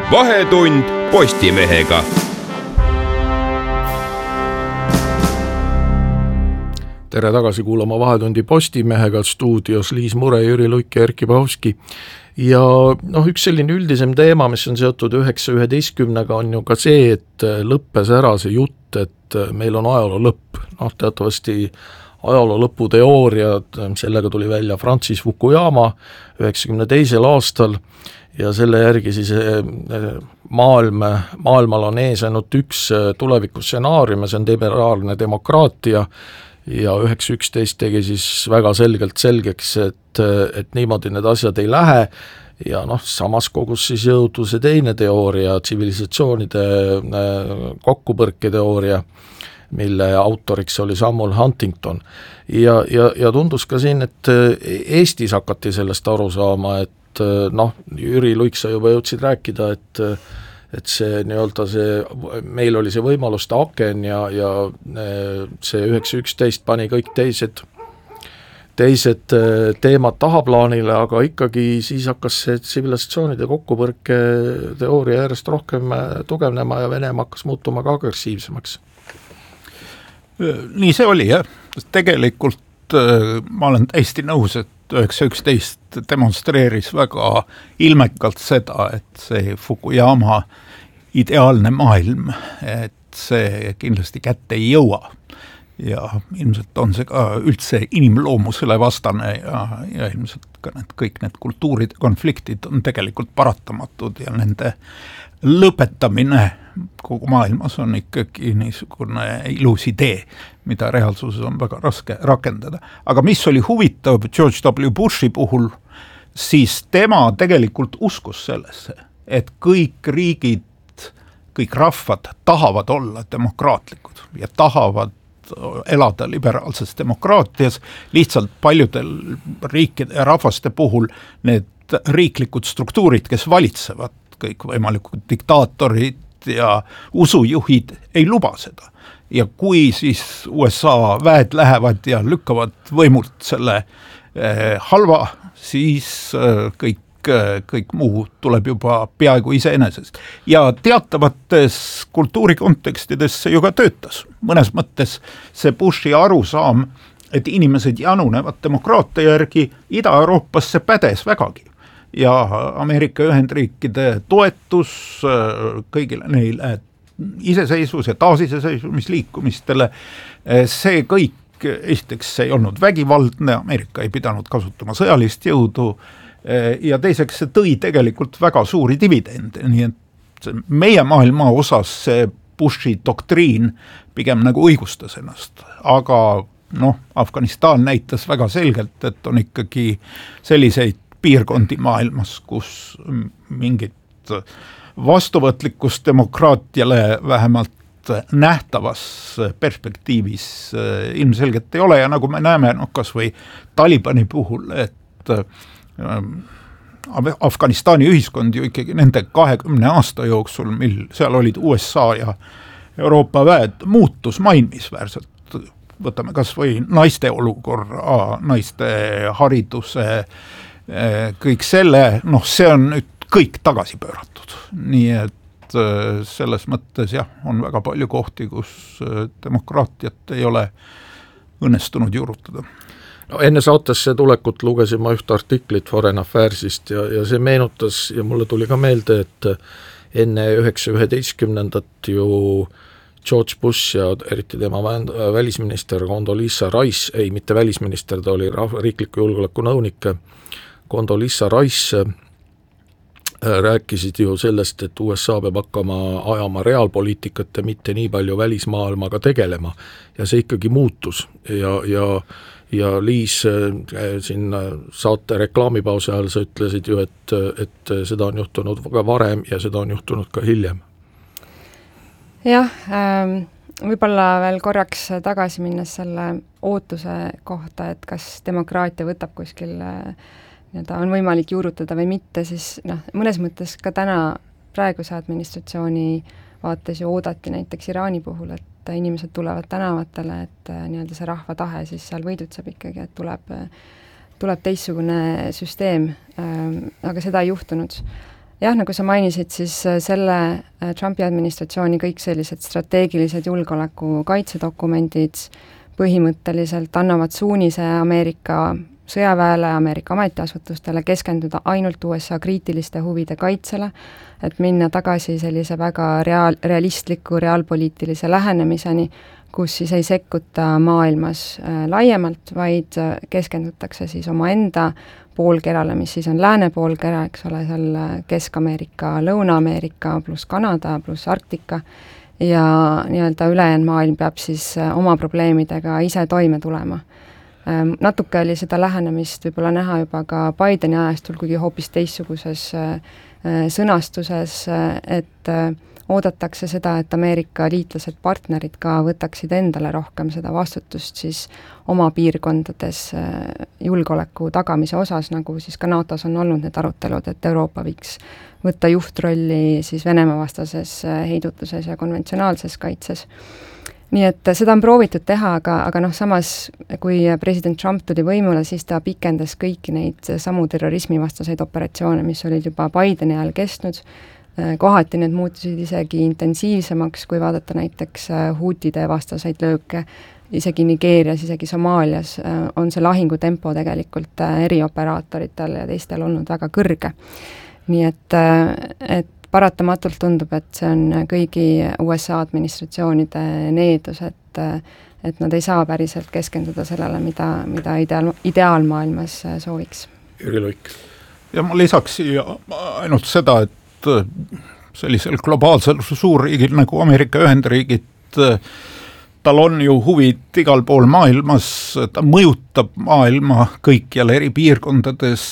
Vahetund Postimehega. Tere tagasi kuulama Vahetundi Postimehega, stuudios Liis Mure, Jüri Luik ja Erkki Pahovski. Ja üks selline üldisem teema, mis on seotud 9.11, on ju ka see, et lõppes ära see jutt, et meil on ajaloo lõpp. Teatavasti ajaloo lõpu teooria, sellega tuli välja Francis Fukuyama 92. aastal ja selle järgi siis maailmal on ees ainult üks tulevikustsenaarium ja see on liberaalne demokraatia. Ja 9.11 tegi siis väga selgeks, et niimoodi need asjad ei lähe ja samas kogus siis jõudu see teine teooria, tsivilisatsioonide kokkupõrke teooria, mille autoriks oli Samuel Huntington. Ja tundus ka siin, et Eestis hakati sellest aru saama, et Jüri Luik, sa juba jõudsid rääkida, et see meil oli see võimaluste aken ja see 9.11 pani kõik teised teemad tahaplaanile, aga ikkagi siis hakkas see tsivilisatsioonide kokkupõrke teooria järjest rohkem tugevnema ja Venemaa hakkas muutuma ka agressiivsemaks. Nii see oli, jah. Tegelikult ma olen täiesti nõus, et 9.11 demonstreeris väga ilmekalt seda, et see Fukuyama ideaalne maailm, et see kindlasti kätte ei jõua ja ilmselt on see ka üldse inimloomusele vastane ja ilmselt ka kõik need kultuuride konfliktid on tegelikult paratamatud ja nende lõpetamine kogu maailmas on ikkagi niisugune ilus idee, mida reaalsuses on väga raske rakendada. Aga mis oli huvitav George W. Bushi puhul, siis tema tegelikult uskus sellesse, et kõik riigid, kõik rahvad tahavad olla demokraatlikud ja tahavad elada liberaalses demokraatias, lihtsalt paljudel riikide ja rahvaste puhul need riiklikud struktuurid, kes valitsevad, kõik võimalikud diktaatorid ja usujuhid ei luba seda. Ja kui siis USA väed lähevad ja lükkavad võimult selle halva, siis kõik muu tuleb juba peaaegu iseenesest. Ja teatavates kultuurikontekstides see ju ka töötas. Mõnes mõttes see Bushi arusaam, et inimesed janunevad demokraatia järgi Ida-Euroopasse pädes vägagi. Ja Ameerika Ühendriikide toetus kõigile neile iseseisvus- ja taasiseseisvumisliikumistele, see kõik, esiteks see ei olnud vägivaldne, Ameerika ei pidanud kasutama sõjalist jõudu ja teiseks see tõi tegelikult väga suuri dividende, nii et meie maailma osas see Bushi doktriin pigem nagu õigustas ennast, aga Afganistan näitas väga selgelt, et on ikkagi selliseid piirkondi maailmas, kus mingit vastuvõtlikkust demokraatiale vähemalt nähtavas perspektiivis ilmselgelt ei ole ja nagu me näeme kas või Talibani puhul, et Afganistani ühiskond ju ikkagi nende 20 aasta jooksul, mil seal olid USA ja Euroopa väed, muutus mainisväärselt. Võtame kas või naiste olukorra, naiste hariduse, kõik selle, see on nüüd kõik tagasi pööratud. Nii et selles mõttes on väga palju kohti, kus demokraatiat ei ole õnnestunud juurutada. Enne saatesse tulekut lugesin ma ühte artiklit Foreign Affairsist ja see meenutas ja mulle tuli ka meelde, et enne 9.11 ju George Bush ja eriti tema välisminister Condoleezza Rice, mitte välisminister, ta oli riikliku julgeoleku nõunik, Condoleezza Rice rääkisid ju sellest, et USA peab hakkama ajama reaalpoliitikat ja mitte nii palju välismaailmaga tegelema ja see ikkagi muutus ja Liis siin saate reklaamipausi ajal sa ütlesid ju, et seda on juhtunud ka varem ja seda on juhtunud ka hiljem. Jah, võib-olla veel korraks tagasi minnes selle ootuse kohta, et kas demokraatia võtab kuskil on võimalik juurutada või mitte, siis mõnes mõttes ka täna praeguse administratsiooni vaates ju oodati näiteks Iraani puhul, et inimesed tulevad tänavatele, et see rahva tahe siis seal võidutseb ikkagi, et tuleb teistsugune süsteem, aga seda ei juhtunud. jah, nagu sa mainisid, siis selle Trumpi administratsiooni kõik sellised strateegilised julgeoleku kaitsedokumendid põhimõtteliselt annavad suunise Ameerika sõjaväele, Ameerika ametiasutustele keskenduda ainult USA kriitiliste huvide kaitsele, et minna tagasi sellise väga realistliku reaalpoliitilise lähenemiseni, kus siis ei sekkuta maailmas laiemalt, vaid keskendutakse siis omaenda poolkerale, mis siis on lääne poolkera, eks ole, seal Kesk-Ameerika, Lõuna-Ameerika pluss Kanada pluss Arktika ja nii-öelda ülejäänud maailm peab siis oma probleemidega ise toime tulema. Natuke oli seda lähenemist võib-olla näha juba ka Bideni ajastul, kuigi hoopis teistsuguses sõnastuses, et oodatakse seda, et Ameerika liitlased, partnerid ka võtaksid endale rohkem seda vastutust siis oma piirkondades julgeoleku tagamise osas, nagu siis ka NATO-s on olnud need arutelud, et Euroopa võiks võtta juhtrolli siis Venemaa vastases heidutuses ja konventsionaalses kaitses. Nii et seda on proovitud teha, aga samas, kui president Trump tuli võimule, siis ta pikendas kõiki neid samu terrorismivastaseid operatsioone, mis olid juba Bideni ajal kestnud. Kohati need muutusid isegi intensiivsemaks, kui vaadata näiteks huutide vastaseid lööke, isegi Nigeerias, isegi Somaalias on see lahingutempo tegelikult erioperaatoritel ja teistel olnud väga kõrge. Nii et paratamatult tundub, et see on kõigi USA administratsioonide needus, et nad ei saa päriselt keskenduda sellele, mida ideaalmaailmas sooviks. Jüri Luik. Ja ma lisaks siia ainult seda, et sellisel globaalsel suurriigil nagu Ameerika Ühendriigid, tal on ju huvid igal pool maailmas, ta mõjutab maailma kõikjal eri piirkondades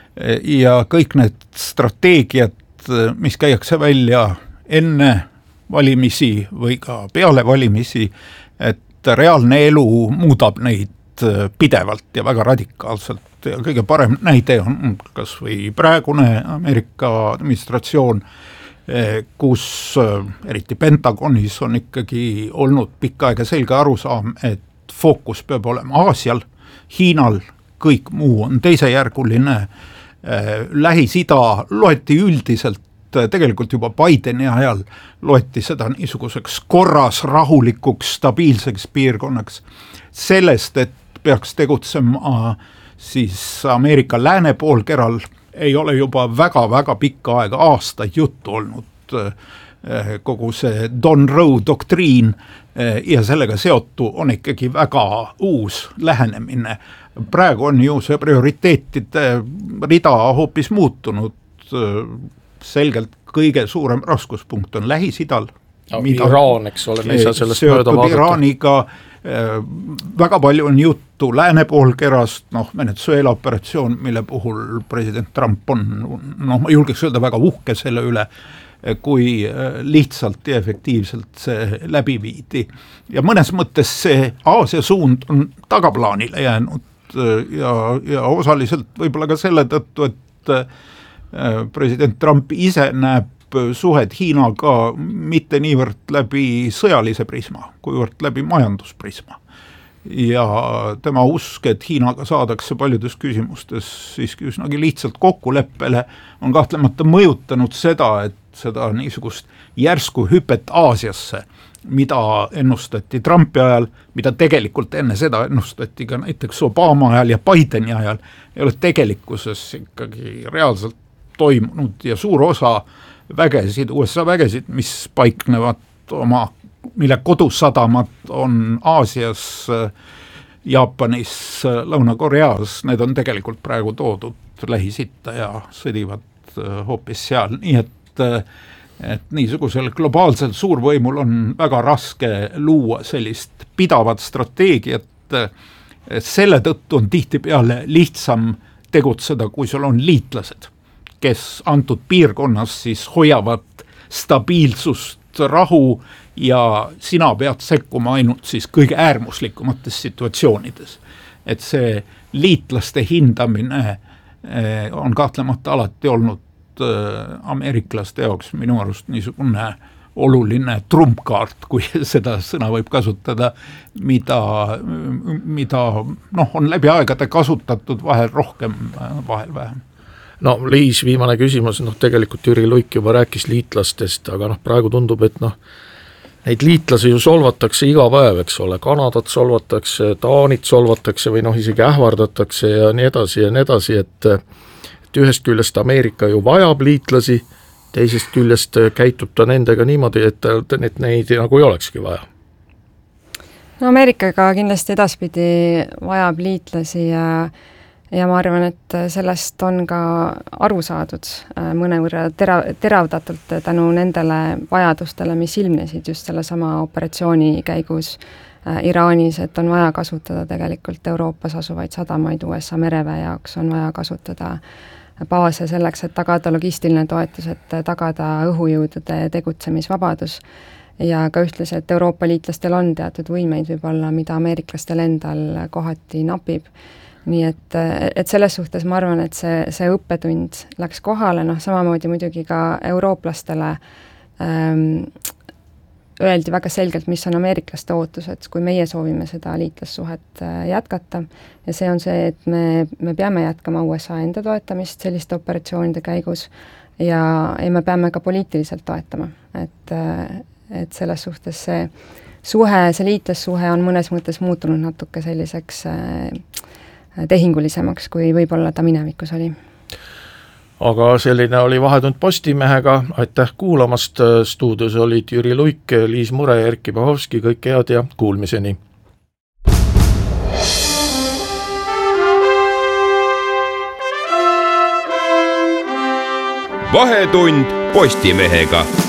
ja kõik need strateegiad, mis käiakse välja enne valimisi või ka peale valimisi, et reaalne elu muudab neid pidevalt ja väga radikaalselt. Ja kõige parem näide on kas või praegune Ameerika administratsioon, kus eriti Pentagonis on ikkagi olnud pikka aega selge arusaam, et fookus peab olema Aasial, Hiinal, kõik muu on teisejärguline. Lähis-Ida loeti üldiselt, tegelikult juba Bideni ajal loeti seda niisuguseks korras, rahulikuks, stabiilseks piirkonnaks. Sellest, et peaks tegutsema siis Ameerika lääne poolkeral, ei ole juba väga-väga pikka aega, aastaid juttu olnud kogu see Don Roe doktriin ja sellega seotu on ikkagi väga uus lähenemine. Praegu on ju see prioriteetide rida hoopis muutunud, selgelt kõige suurem raskuspunkt on Lähis-Idal. Iraan, eks ole, me ei saa sellest mööda vaadata. Iraaniga väga palju on juttu lääne poolkerast, Venezuela operatsioon, mille puhul president Trump on, ma julgeks öelda väga uhke selle üle, kui lihtsalt ja efektiivselt see läbi viidi. Ja mõnes mõttes see Aasia suund on tagaplaanile jäänud ja osaliselt võib-olla ka selle tõttu, et president Trump ise näeb suhed Hiinaga mitte niivõrd läbi sõjalise prisma, kuivõrd läbi majandusprisma. Ja tema usk, et Hiinaga saadakse paljudes küsimustes siiski üsnagi lihtsalt kokkuleppele, on kahtlemata mõjutanud seda, et seda niisugust järsku hüpet Aasiasse, mida ennustati Trumpi ajal, mida tegelikult enne seda ennustati ka näiteks Obama ajal ja Bideni ajal, ei ole tegelikkuses ikkagi reaalselt toimunud ja suur osa vägesid, USA vägesid, mis paiknevad mille kodusadamad on Aasias, Jaapanis, Lõuna-Koreas, need on tegelikult praegu toodud Lähis-Itta ja sõdivad hoopis seal, nii et niisugusel globaalsel suurvõimul on väga raske luua sellist pidavat strateegiat, selle tõttu on tihtipeale lihtsam tegutseda, kui sul on liitlased, kes antud piirkonnas siis hoiavad stabiilsust, rahu ja sina pead sekkuma ainult siis kõige äärmuslikumates situatsioonides. Et see liitlaste hindamine on kahtlemata alati olnud ameeriklaste jaoks minu arust niisugune oluline trumpkaart, kui seda sõna võib kasutada, mida on läbi aegade kasutatud, vahel rohkem, vahel vähem. no Liis, viimane küsimus, tegelikult Jüri Luik juba rääkis liitlastest, aga praegu tundub, et neid liitlasi ju solvatakse iga päev, eks ole, Kanadat solvatakse, Taanit solvatakse või isegi ähvardatakse ja nii edasi, et ühest küljest Ameerika ju vajab liitlasi, teisest küljest käitub ta nendega niimoodi, et neid nagu ei olekski vaja. No Ameerikaga kindlasti edaspidi vajab liitlasi ja ma arvan, et sellest on ka aru saadud mõnevõrra teravdatult tänu nendele vajadustele, mis ilmnesid just selle sama operatsiooni käigus Iraanis, et on vaja kasutada tegelikult Euroopas asuvaid sadamaid USA mereväe jaoks, on vaja kasutada baase selleks, et tagada logistiline toetus, et tagada õhujõudude tegutsemisvabadus ja ka ühtlasi, et Euroopa liitlastel on teatud võimeid võib-olla, mida ameeriklastel endal kohati napib. Nii et selles suhtes ma arvan, et see õppetund läks kohale, samamoodi muidugi ka eurooplastele öeldi väga selgelt, mis on ameeriklaste ootused, kui meie soovime seda liitlassuhet jätkata ja see on see, et me peame jätkama USA enda toetamist selliste operatsioonide käigus ja me peame ka poliitiliselt toetama, et selles suhtes see liitlassuhe on mõnes mõttes muutunud natuke selliseks tehingulisemaks, kui võib-olla ta minevikus oli. Aga selline oli Vahetund Postimehega, aitäh kuulamast, stuudios olid Jüri Luik, Liis Mure ja Erkki Pahovski, kõik head ja kuulmiseni. Vahetund Postimehega.